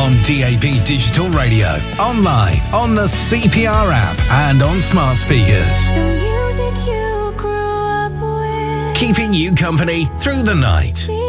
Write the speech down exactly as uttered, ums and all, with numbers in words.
on D A B Digital Radio, online, on the C P R app, and on smart speakers. The music you grew up with. Keeping you company through the night.